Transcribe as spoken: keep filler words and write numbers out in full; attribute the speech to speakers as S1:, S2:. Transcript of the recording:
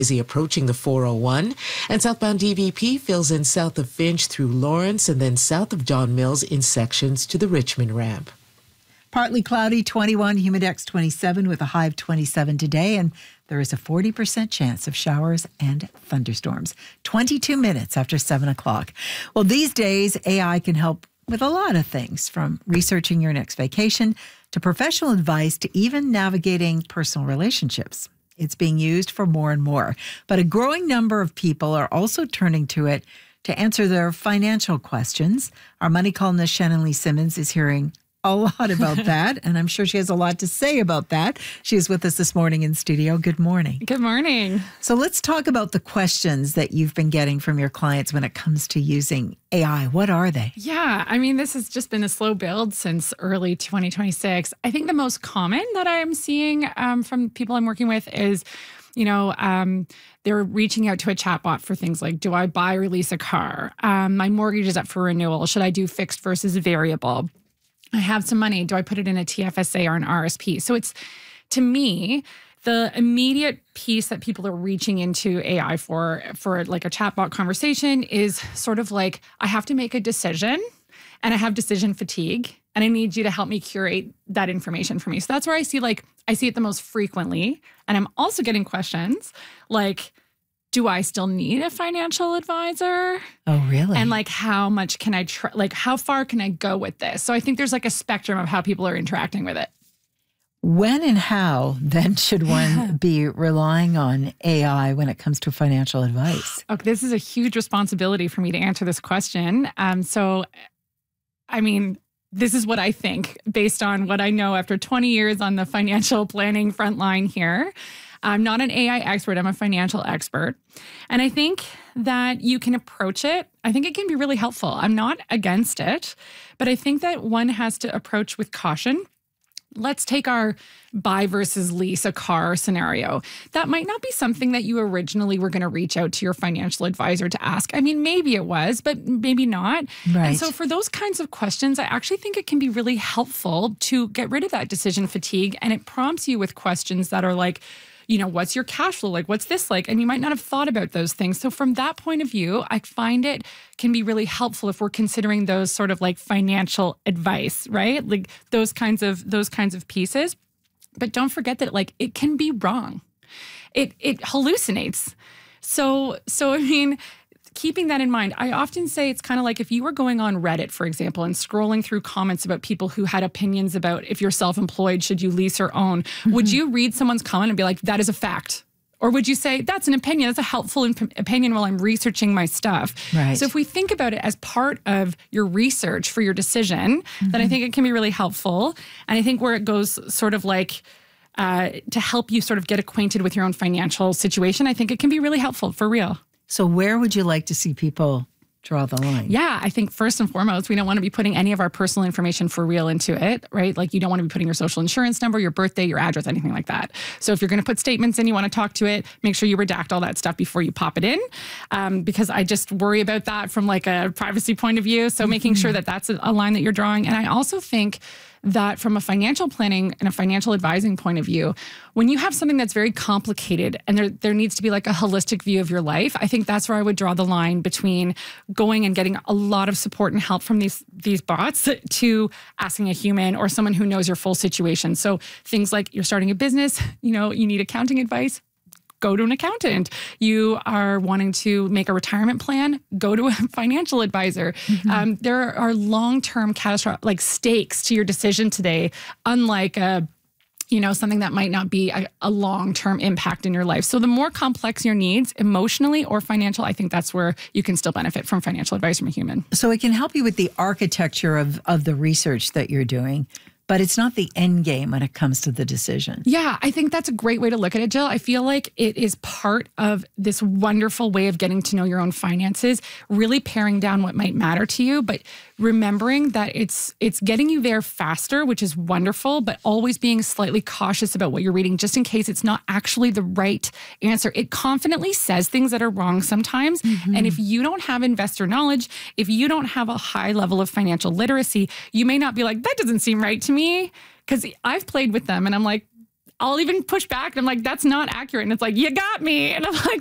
S1: Busy approaching the four oh one, and southbound D V P fills in south of Finch through Lawrence and then south of John Mills in sections to the Richmond ramp.
S2: Partly cloudy, twenty-one, humidex twenty-seven with a high of twenty-seven today, and there is a forty percent chance of showers and thunderstorms. twenty-two minutes after seven o'clock. Well, these days, A I can help with a lot of things, from researching your next vacation to professional advice to even navigating personal relationships. It's being used for more and more, but a growing number of people are also turning to it to answer their financial questions. Our money columnist Shannon Lee Simmons is hearing a lot about that, and I'm sure she has a lot to say about that. She is with us this morning in studio. Good morning.
S3: Good morning.
S2: So let's talk about the questions that you've been getting from your clients when it comes to using A I. What are they?
S3: Yeah, I mean, this has just been a slow build since early twenty twenty-six. I think the most common that I'm seeing um, from people I'm working with is, you know, um, they're reaching out to a chatbot for things like, do I buy or lease a car? Um, my mortgage is up for renewal. Should I do fixed versus variable? I have some money. Do I put it in a T F S A or an R S P? So it's, to me, the immediate piece that people are reaching into A I for, for like a chatbot conversation is sort of like, I have to make a decision and I have decision fatigue and I need you to help me curate that information for me. So that's where I see like, I see it the most frequently. And I'm also getting questions like, do I still need a financial advisor?
S2: Oh, really?
S3: And like, how much can I, try, like, how far can I go with this? So I think there's like a spectrum of how people are interacting with it.
S2: When and how then should one be relying on A I when it comes to financial advice?
S3: Okay, this is a huge responsibility for me to answer this question. Um, so, I mean, this is what I think based on what I know after twenty years on the financial planning front line here. I'm not an A I expert, I'm a financial expert. And I think that you can approach it. I think it can be really helpful. I'm not against it, but I think that one has to approach with caution. Let's take our buy versus lease a car scenario. That might not be something that you originally were going to reach out to your financial advisor to ask. I mean, maybe it was, but maybe not.
S2: Right.
S3: And so for those kinds of questions, I actually think it can be really helpful to get rid of that decision fatigue. And it prompts you with questions that are like, you know, what's your cash flow like? What's this like? And you might not have thought about those things. So from that point of view, I find it can be really helpful if we're considering those sort of like financial advice, right? Like those kinds of those kinds of pieces. But don't forget that like it can be wrong. It it hallucinates. So so I mean, keeping that in mind, I often say it's kind of like if you were going on Reddit, for example, and scrolling through comments about people who had opinions about if you're self-employed, should you lease or own, mm-hmm. would you read someone's comment and be like, that is a fact? Or would you say, that's an opinion, that's a helpful imp- opinion while I'm researching my stuff?
S2: Right.
S3: So if we think about it as part of your research for your decision, mm-hmm. then I think it can be really helpful. And I think where it goes sort of like, uh, to help you sort of get acquainted with your own financial situation, I think it can be really helpful, for real.
S2: So where would you like to see people draw the line?
S3: Yeah, I think first and foremost, we don't want to be putting any of our personal information for real into it, right? Like you don't want to be putting your social insurance number, your birthday, your address, anything like that. So if you're going to put statements in, you want to talk to it, make sure you redact all that stuff before you pop it in, um, because I just worry about that from like a privacy point of view. So mm-hmm. making sure that that's a line that you're drawing. And I also think that from a financial planning and a financial advising point of view, when you have something that's very complicated and there, there needs to be like a holistic view of your life, I think that's where I would draw the line between going and getting a lot of support and help from these, these bots to asking a human or someone who knows your full situation. So things like you're starting a business, you know, you need accounting advice, go to an accountant. You are wanting to make a retirement plan, go to a financial advisor. Mm-hmm. Um, there are long-term catastrophic like stakes to your decision today, unlike a, you know, something that might not be a, a long-term impact in your life. So the more complex your needs, emotionally or financial, I think that's where you can still benefit from financial advice from a human.
S2: So it can help you with the architecture of, of the research that you're doing, but it's not the end game when it comes to the decision.
S3: Yeah, I think that's a great way to look at it, Jill. I feel like it is part of this wonderful way of getting to know your own finances, really paring down what might matter to you, but remembering that it's it's getting you there faster, which is wonderful, but always being slightly cautious about what you're reading, just in case it's not actually the right answer. It confidently says things that are wrong sometimes. Mm-hmm. And if you don't have investor knowledge, if you don't have a high level of financial literacy, you may not be like, that doesn't seem right to me. Because I've played with them and I'm like, I'll even push back. And I'm like, that's not accurate. And it's like, you got me. And I'm like,